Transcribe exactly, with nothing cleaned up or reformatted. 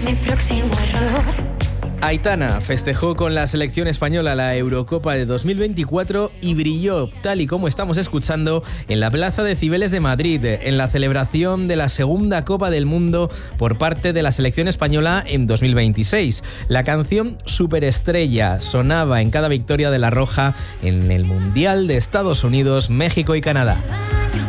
mi próximo error. Aitana festejó con la selección española la Eurocopa de dos mil veinticuatro y brilló, tal y como estamos escuchando, en la Plaza de Cibeles de Madrid, en la celebración de la segunda Copa del Mundo por parte de la selección española en dos mil veintiséis. La canción Superestrella sonaba en cada victoria de la Roja en el Mundial de Estados Unidos, México y Canadá.